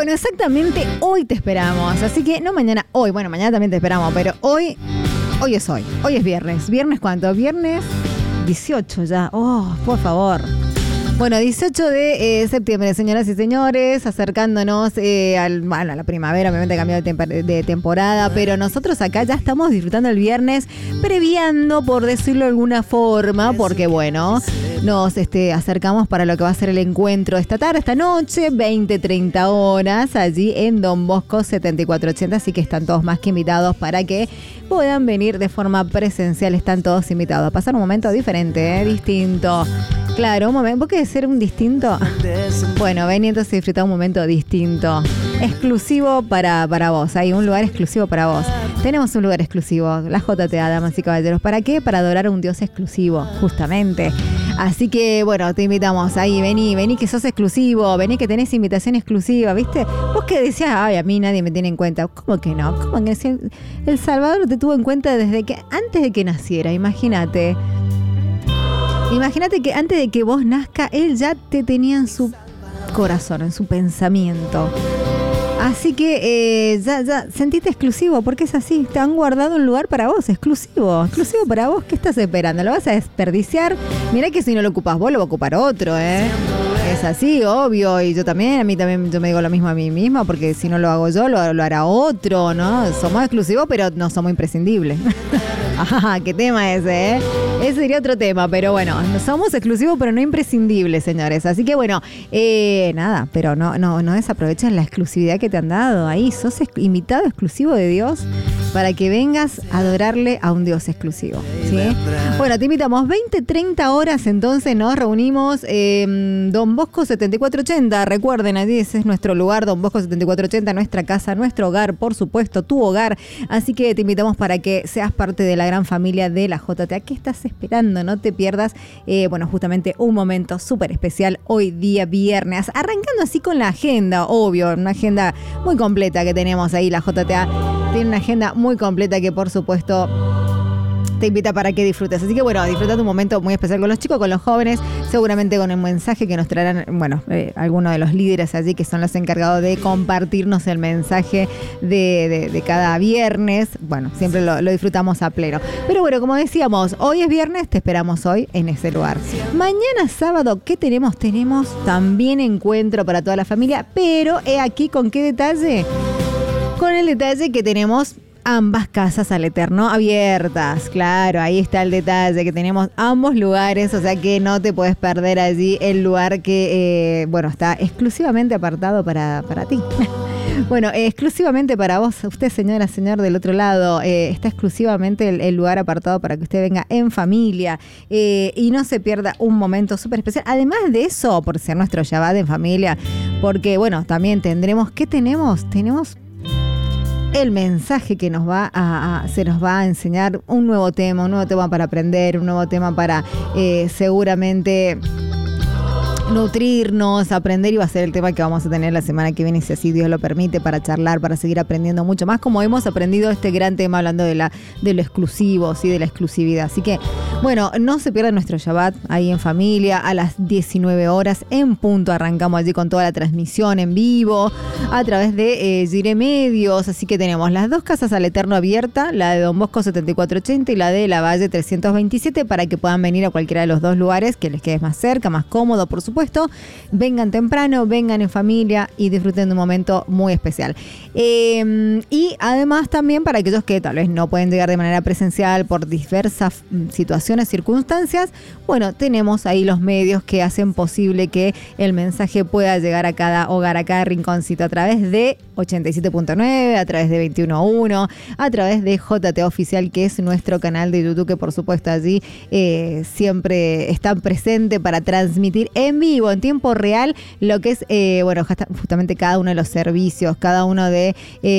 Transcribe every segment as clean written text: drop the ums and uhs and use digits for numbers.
Bueno, exactamente hoy te esperamos. Así que no mañana, hoy. Bueno, mañana también te esperamos, pero hoy es hoy. Hoy es viernes. ¿Viernes cuánto? Viernes 18 ya. Oh, por favor. Bueno, 18 de septiembre, señoras y señores, acercándonos a la primavera, obviamente cambio de temporada, pero nosotros acá ya estamos disfrutando el viernes, previando, por decirlo de alguna forma, porque bueno, nos acercamos para lo que va a ser el encuentro esta tarde, esta noche, 20-30 horas, allí en Don Bosco 7480, así que están todos más que invitados para que puedan venir de forma presencial, están todos invitados a pasar un momento diferente, distinto. Claro, un momento, ¿vos querés ser un distinto? Bueno, ven y entonces disfruta un momento distinto, exclusivo para vos, hay un lugar exclusivo para vos. Tenemos un lugar exclusivo, la JTA, damas y caballeros. ¿Para qué? Para adorar a un Dios exclusivo, justamente. Así que, bueno, te invitamos ahí, vení que sos exclusivo, vení que tenés invitación exclusiva, ¿viste? Vos que decías, ay, a mí nadie me tiene en cuenta. ¿Cómo que no? ¿Cómo que no? El Salvador te tuvo en cuenta desde que, antes de que naciera, imagínate. Imagínate que antes de que vos nazca, él ya te tenía en su corazón, en su pensamiento. Así que ya sentiste exclusivo, porque es así. Te han guardado un lugar para vos, exclusivo para vos. ¿Qué estás esperando? ¿Lo vas a desperdiciar? Mirá que si no lo ocupas vos, lo va a ocupar otro, ¿eh? Es así, obvio. Y yo también yo me digo lo mismo a mí misma, porque si no lo hago yo, lo hará otro, ¿no? Somos exclusivos, pero no somos imprescindibles. Ajá, qué tema ese, ¿eh? Ese sería otro tema, pero bueno, somos exclusivos, pero no imprescindibles, señores. Así que bueno, nada, pero no desaprovechen la exclusividad que te han dado ahí. Sos invitado exclusivo de Dios para que vengas a adorarle a un Dios exclusivo, ¿sí? Bueno, te invitamos 20-30 horas, entonces nos reunimos Don Bosco 7480. Recuerden, allí ese es nuestro lugar, Don Bosco 7480, nuestra casa, nuestro hogar, por supuesto, tu hogar. Así que te invitamos para que seas parte de la gran familia de la JTA. ¿Qué estás esperando? No te pierdas, bueno, justamente un momento súper especial hoy día viernes. Arrancando así con la agenda, obvio, una agenda muy completa que tenemos ahí, la JTA. Tiene una agenda muy completa que por supuesto te invita para que disfrutes. Así que bueno, disfruta un momento muy especial con los chicos, con los jóvenes, seguramente con el mensaje que nos traerán, bueno, algunos de los líderes allí que son los encargados de compartirnos el mensaje de cada viernes. Bueno, siempre lo disfrutamos a pleno. Pero bueno, como decíamos, hoy es viernes, te esperamos hoy en ese lugar. Mañana sábado, ¿qué tenemos? Tenemos también encuentro para toda la familia, pero he aquí con qué detalle. Con el detalle que tenemos ambas casas al Eterno abiertas. Claro, ahí está el detalle, que tenemos ambos lugares, o sea que no te puedes perder allí el lugar que, bueno, está exclusivamente apartado para ti. Bueno, exclusivamente para vos, usted señora, señor del otro lado, está exclusivamente el lugar apartado para que usted venga en familia y no se pierda un momento súper especial. Además de eso, por ser nuestro Shabbat en familia, porque bueno, también tendremos, ¿qué tenemos? Tenemos el mensaje que se nos va a enseñar un nuevo tema para aprender, un nuevo tema para seguramente nutrirnos, aprender, y va a ser el tema que vamos a tener la semana que viene, si así Dios lo permite, para charlar, para seguir aprendiendo mucho más, como hemos aprendido este gran tema hablando de lo exclusivo, ¿sí? De la exclusividad. Así que, bueno, no se pierdan nuestro Shabbat ahí en familia, a las 19 horas en punto, arrancamos allí con toda la transmisión en vivo, a través de Gire Medios, así que tenemos las dos casas al Eterno abierta, la de Don Bosco 7480 y la de La Valle 327, para que puedan venir a cualquiera de los dos lugares, que les quede más cerca, más cómodo, por supuesto. Vengan temprano, vengan en familia y disfruten de un momento muy especial. Y además también para aquellos que tal vez no pueden llegar de manera presencial por diversas situaciones, circunstancias, bueno, tenemos ahí los medios que hacen posible que el mensaje pueda llegar a cada hogar, a cada rinconcito, a través de 87.9, a través de 21.1, a través de JTA Oficial, que es nuestro canal de YouTube, que por supuesto allí siempre está presente para transmitir en vivo, en tiempo real, lo que es, bueno, justamente cada uno de los servicios, cada uno de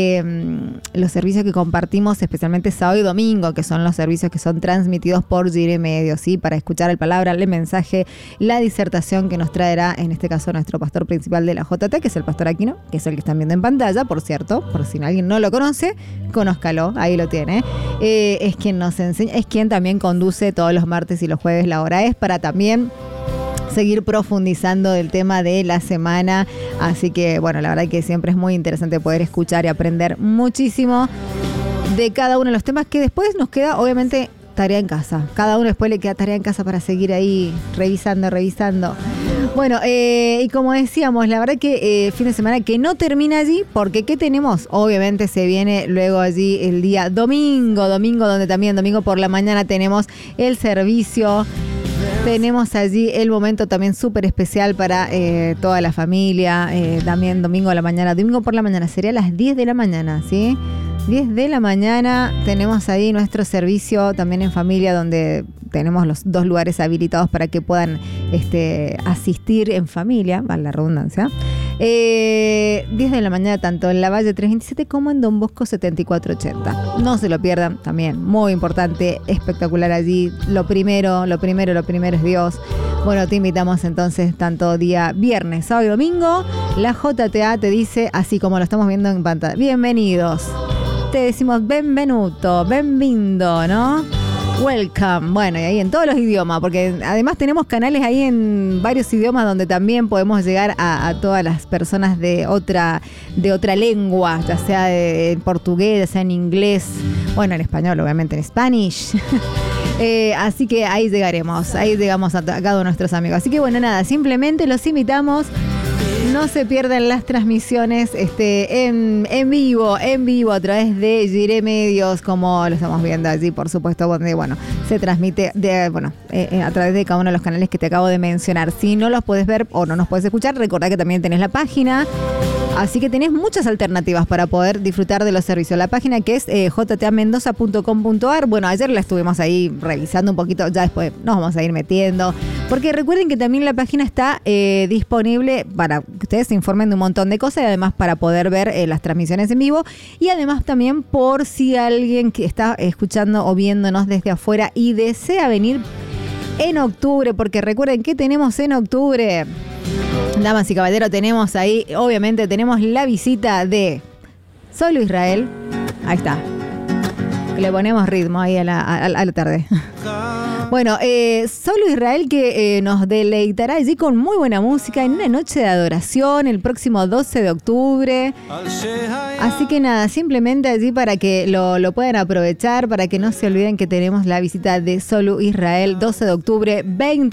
los servicios que compartimos, especialmente sábado y domingo, que son los servicios que son transmitidos por Gire Medios, ¿sí? Para escuchar el palabra, el mensaje, la disertación que nos traerá, en este caso, nuestro pastor principal de la JT, que es el pastor Aquino, que es el que están viendo en pantalla, por cierto, por si alguien no lo conoce, conózcalo, ahí lo tiene. Es quien nos enseña, es quien también conduce todos los martes y los jueves la hora es, para también seguir profundizando del tema de la semana. Así que, bueno, la verdad que siempre es muy interesante poder escuchar y aprender muchísimo de cada uno de los temas, que después nos queda, obviamente, tarea en casa. Cada uno después le queda tarea en casa para seguir ahí revisando. Bueno, y como decíamos, la verdad que fin de semana que no termina allí, porque ¿qué tenemos? Obviamente se viene luego allí el día domingo, donde también domingo por la mañana tenemos el servicio. Tenemos allí el momento también súper especial para toda la familia. También domingo por la mañana, sería a las 10 de la mañana, ¿sí? 10 de la mañana tenemos ahí nuestro servicio también en familia, donde tenemos los 2 lugares habilitados para que puedan asistir en familia, vale la redundancia. 10 de la mañana tanto en la Valle 327 como en Don Bosco 7480. No se lo pierdan, también muy importante, espectacular allí. Lo primero es Dios. Bueno, te invitamos entonces tanto día viernes, sábado y domingo. La JTA te dice, así como lo estamos viendo en pantalla, bienvenidos. Te decimos benvenuto, benvindo, ¿no? Welcome. Bueno, y ahí en todos los idiomas, porque además tenemos canales ahí en varios idiomas donde también podemos llegar a todas las personas de otra lengua, ya sea en portugués, ya sea en inglés, bueno, en español, obviamente en Spanish. Así que ahí llegamos a cada uno de nuestros amigos. Así que bueno, nada, simplemente los invitamos. No se pierdan las transmisiones en vivo a través de Gire Medios, como lo estamos viendo allí, por supuesto, donde se transmite a través de cada uno de los canales que te acabo de mencionar. Si no los puedes ver o no nos puedes escuchar, recordá que también tenés la página. Así que tenés muchas alternativas para poder disfrutar de los servicios. La página que es jtamendoza.com.ar. Bueno, ayer la estuvimos ahí revisando un poquito, ya después nos vamos a ir metiendo. Porque recuerden que también la página está disponible para que ustedes se informen de un montón de cosas y además para poder ver las transmisiones en vivo. Y además también por si alguien que está escuchando o viéndonos desde afuera y desea venir en octubre, porque recuerden que tenemos en octubre... Damas y caballeros, tenemos ahí, obviamente, tenemos la visita de Solo Israel. Ahí está. Le ponemos ritmo ahí a la tarde. Bueno, Solo Israel que nos deleitará allí con muy buena música en una noche de adoración el próximo 12 de octubre. Así que nada, simplemente allí para que lo puedan aprovechar, para que no se olviden que tenemos la visita de Solo Israel 12 de octubre, 20